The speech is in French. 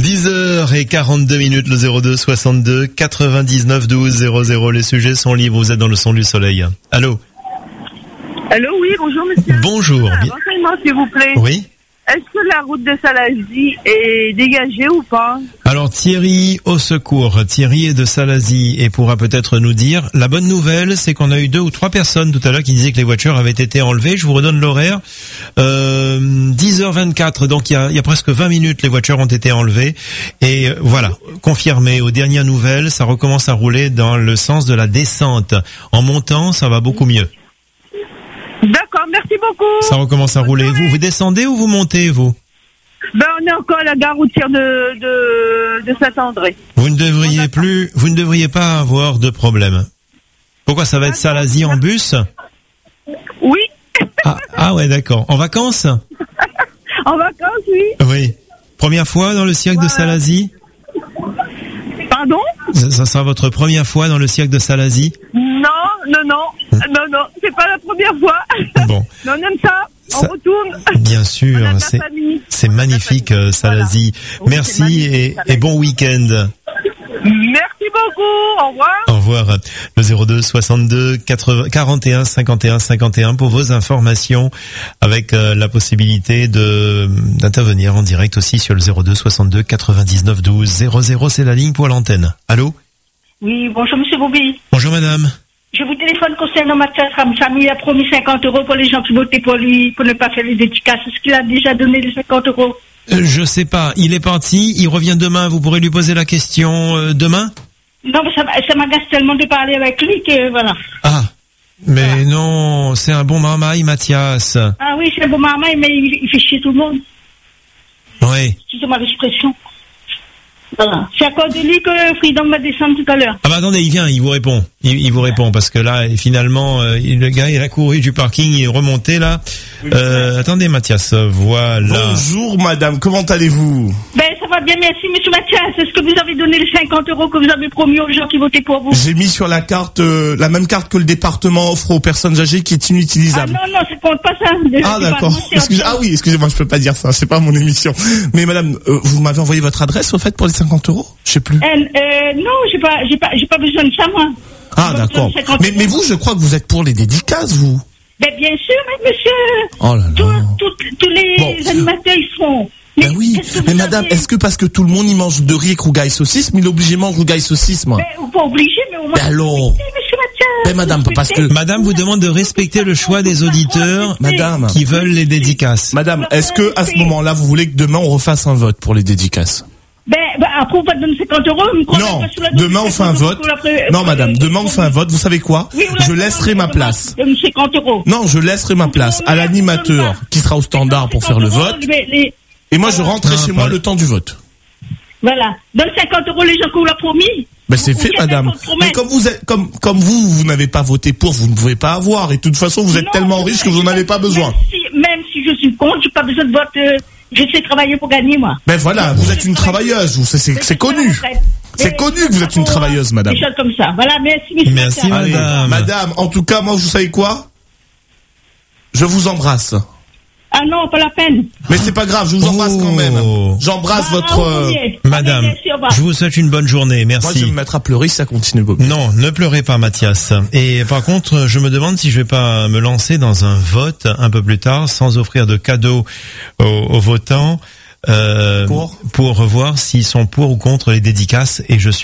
10h42, le 02 62 99 12 00. Les sujets sont libres, vous êtes dans le son du soleil. Allô? Allô, oui, bonjour monsieur. Bonjour. Renseignement s'il vous plaît. Oui. Est-ce que la route de Salazie est dégagée ou pas? Alors Thierry au secours, Thierry est de Salazie et pourra peut-être nous dire. La bonne nouvelle, c'est qu'on a eu 2 ou 3 personnes tout à l'heure qui disaient que les voitures avaient été enlevées. Je vous redonne l'horaire. 10h24, donc il y a presque 20 minutes, les voitures ont été enlevées. Et voilà, confirmé. Aux dernières nouvelles, ça recommence à rouler dans le sens de la descente. En montant, ça va beaucoup mieux. D'accord, merci beaucoup. Ça recommence à rouler. Vous descendez ou vous montez, vous? On est encore à la gare routière de Saint-André. Vous ne devriez pas avoir de problème. Pourquoi ça va être Salazie en bus? Oui. Ah ouais, d'accord. En vacances? En vacances, oui. Oui. Première fois dans le cirque de Salazie? Pardon? Ça sera votre première fois dans le cirque de Salazie? Non, c'est pas la première fois. Bon. Mais on aime ça. On retourne. Bien sûr, c'est magnifique, Salazie. Oui, merci et bon week-end. Merci beaucoup. Au revoir. Au revoir. Le 02 62 41 51 51 pour vos informations avec la possibilité d'intervenir en direct aussi sur le 02 62 99 12 00. C'est la ligne pour l'antenne. Allô? Oui, bonjour monsieur Bobby. Bonjour madame. Je vous téléphone concernant Mathias Ramsamy. Il a promis 50 € pour les gens qui votaient pour lui, pour ne pas faire les dédicaces. Est-ce qu'il a déjà donné les 50 €? Je sais pas. Il est parti. Il revient demain. Vous pourrez lui poser la question demain? Non, mais ça m'agace tellement de parler avec lui que voilà. Ah. Mais voilà. Non, c'est un bon marmaille, Mathias. Ah oui, c'est un bon marmaille, mais il fait chier tout le monde. Oui. Excusez-moi l'expression. Voilà. C'est à cause de lui que Freedom va descendre tout à l'heure. Ah bah attendez, il vient, il vous répond. Il vous répond parce que là, finalement, le gars, il a couru du parking, il est remonté là. Attendez, Mathias, voilà. Bonjour madame, comment allez-vous? Ça va bien, merci monsieur Mathias. Est-ce que vous avez donné les 50 € que vous avez promis aux gens qui votaient pour vous? J'ai mis sur la carte, la même carte que le département offre aux personnes âgées qui est inutilisable. Ah non, ça compte pas ça. Ah d'accord. Excusez-moi, je peux pas dire ça, c'est pas mon émission. Mais madame, vous m'avez envoyé votre adresse au fait pour les 50 €? Je sais plus. Non, j'ai pas besoin de ça moi. Ah d'accord. Mais vous, je crois que vous êtes pour les dédicaces, vous. Bien sûr, monsieur. Oh là là. Tous les animateurs ils seront. Mais oui, mais madame, est-ce que parce que tout le monde y mange de riz avec rougail saucisse, mais il est obligé de manger rougail saucisse, moi? Pas obligé, mais au moins. Alors. Monsieur Mathias. Madame, parce que. Madame vous demande de respecter le choix des auditeurs, madame, qui veulent les dédicaces. Madame, est-ce que à ce moment-là, vous voulez que demain on refasse un vote pour les dédicaces? Après, on va donner 50 €. Non, demain on fait un vote. Non, madame, demain on fait un vote. Vous savez quoi? Je laisserai ma place. 50 €. Non, je laisserai ma place à l'animateur qui sera au standard pour faire le vote. Et moi, je rentrerai chez moi le temps du vote. Voilà. Donne 50 € les gens qu'on vous l'a promis. C'est fait, madame. Mais comme vous êtes, comme vous n'avez pas voté pour, vous ne pouvez pas avoir. Et de toute façon, vous êtes tellement riche que vous n'en avez pas besoin. Même si je suis contre, j'ai pas besoin de vote. Je sais travailler pour gagner, moi. Voilà, vous êtes une travailleuse, c'est connu. C'est connu que vous êtes une travailleuse, madame. Des choses comme ça. Voilà, merci. Merci, madame. Madame, en tout cas, moi, vous savez quoi? Je vous embrasse. Ah non, pas la peine. Mais c'est pas grave, je vous embrasse quand même. J'embrasse votre... Madame, je vous souhaite une bonne journée, merci. Moi, je vais me mettre à pleurer si ça continue, Bob. Non, ne pleurez pas, Mathias. Et par contre, je me demande si je vais pas me lancer dans un vote un peu plus tard, sans offrir de cadeaux aux votants, pour voir s'ils sont pour ou contre les dédicaces. Et je suis